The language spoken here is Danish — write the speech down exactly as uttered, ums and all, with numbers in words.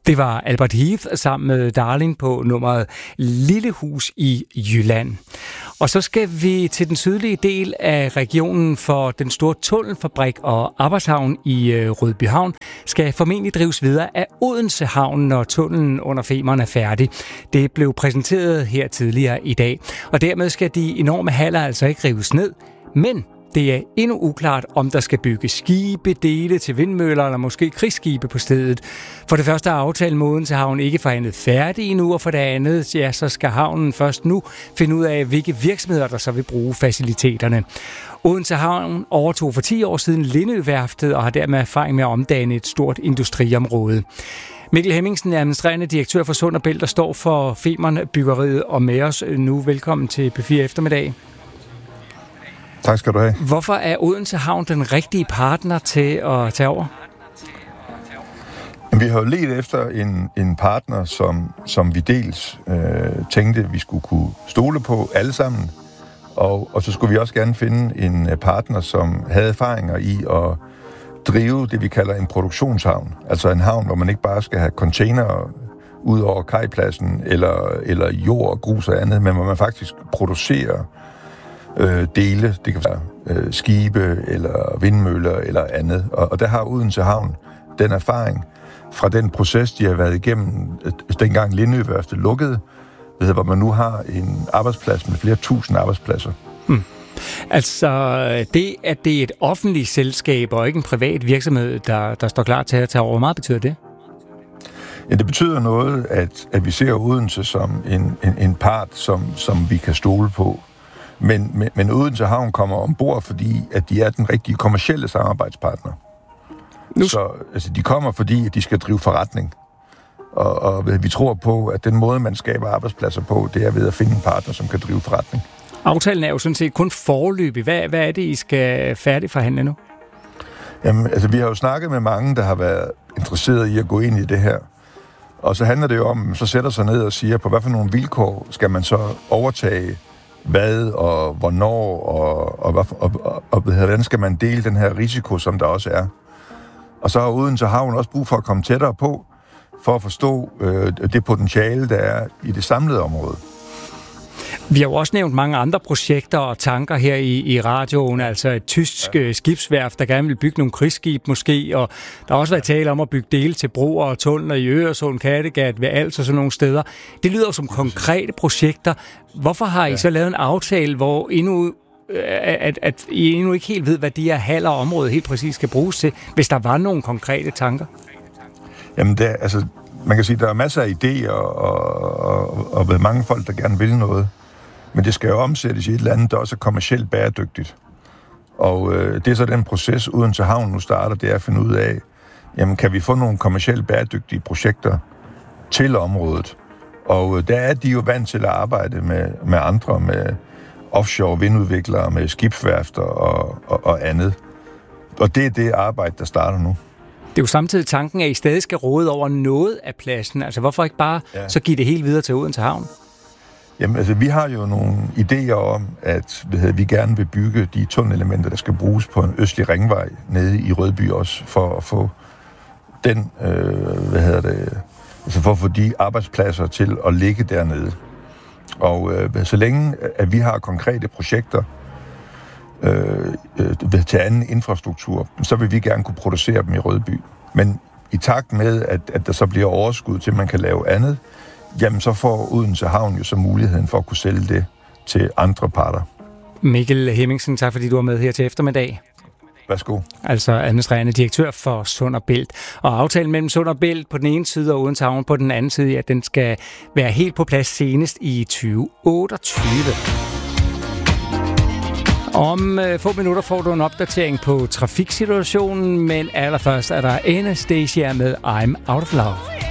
Det var Albert Heath sammen med Darling på nummeret Lille Hus i Jylland. Og så skal vi til den sydlige del af regionen, for den store tunnelfabrik og arbejdshavn i Rødbyhavn skal formentlig drives videre af Odense Havn, når tunnelen under Femern er færdig. Det blev præsenteret her tidligere i dag, og dermed skal de enorme haller altså ikke rives ned, men det er endnu uklart, om der skal bygges skibe, dele til vindmøller eller måske krigsskibe på stedet. For det første er aftalen med Odense Havn ikke forhandlet færdig endnu, og for det andet, ja, så skal havnen først nu finde ud af, hvilke virksomheder, der så vil bruge faciliteterne. Odense Havn overtog for ti år siden Lindø-værftet og har dermed erfaring med at omdanne et stort industriområde. Mikkel Hemmingsen er administrerende direktør for Sund og Bælt, der står for Femern-byggeriet, og med os nu. Velkommen til P fire Eftermiddag. Tak skal du have. Hvorfor er Odense Havn den rigtige partner til at tage over? Vi har jo ledt efter en, en partner, som, som vi dels øh, tænkte, vi skulle kunne stole på alle sammen. Og, og så skulle vi også gerne finde en partner, som havde erfaringer i at drive det, vi kalder en produktionshavn. Altså en havn, hvor man ikke bare skal have containere ud over kajpladsen, eller, eller jord, grus og andet, men hvor man faktisk producerer Øh, dele, det kan være øh, skibe eller vindmøller eller andet. Og, og der har Odense Havn den erfaring fra den proces, de har været igennem, dengang Lindø-værftet lukkede, hvor man nu har en arbejdsplads med flere tusind arbejdspladser. Hmm. Altså, det, at det er et offentligt selskab og ikke en privat virksomhed, der, der står klar til at tage over, hvor meget betyder det? Ja, det betyder noget, at, at vi ser Odense som en, en, en part, som, som vi kan stole på. Men, men, men Odense Havn kommer ombord, fordi at de er den rigtige kommercielle samarbejdspartner. Nu. Så altså, de kommer, fordi at de skal drive forretning. Og, og vi tror på, at den måde, man skaber arbejdspladser på, det er ved at finde en partner, som kan drive forretning. Aftalen er jo sådan set kun foreløbig. Hvad, hvad er det, I skal færdigforhandle nu? Jamen, altså, vi har jo snakket med mange, der har været interesseret i at gå ind i det her. Og så handler det jo om, så sætter sig ned og siger, på hvad for nogle vilkår skal man så overtage hvad og hvornår, og, og, og, og, og hvordan skal man dele den her risiko, som der også er. Og så har Odense Havn også brug for at komme tættere på, for at forstå øh, det potentiale, der er i det samlede område. Vi har jo også nævnt mange andre projekter og tanker her i, i radioen, altså et tysk ja. skibsværft, der gerne vil bygge nogle krigsskib måske, og der har også været tale om at bygge dele til broer og tunneler i Øresund, Kattegat, ved Als og sådan nogle steder. Det lyder jo som konkrete projekter. Hvorfor har I ja. så lavet en aftale, hvor endnu, at, at I endnu ikke helt ved, hvad de her haller og områder helt præcis skal bruges til, hvis der var nogle konkrete tanker? Jamen, det, altså, man kan sige, at der er masser af idéer og, og, og, og mange folk, der gerne vil noget. Men det skal jo omsættes i et eller andet, der også er kommercielt bæredygtigt. Og øh, det er så den proces, Odense Havn nu starter, det er at finde ud af, jamen kan vi få nogle kommercielt bæredygtige projekter til området? Og øh, der er de jo vant til at arbejde med, med andre, med offshore vindudviklere, med skibsværfter og, og, og andet. Og det er det arbejde, der starter nu. Det er jo samtidig tanken, at I stadig skal råde over noget af pladsen. Altså hvorfor ikke bare ja. så give det helt videre til Odense Havn? Jamen, altså, vi har jo nogle idéer om, at hvad, vi gerne vil bygge de tunnelementer, der skal bruges på en østlig ringvej nede i Rødby også, for at få den, øh, hvad hedder det, altså for at få de arbejdspladser til at ligge dernede. Og øh, så længe, at vi har konkrete projekter øh, øh, til anden infrastruktur, så vil vi gerne kunne producere dem i Rødby. Men i takt med, at, at der så bliver overskud til, at man kan lave andet, jamen så får Odense Havn jo så muligheden for at kunne sælge det til andre parter. Mikkel Hemmingsen, tak fordi du var med her til eftermiddag. Værsgo. Altså administrerende direktør for Sund og Bælt. Og aftalen mellem Sund og Bælt på den ene side og Odense Havn på den anden side, at den skal være helt på plads senest i tyve otteogtyve. Om øh, få minutter får du en opdatering på trafiksituationen, men allerførst er der Anastasia med I'm Out of Love.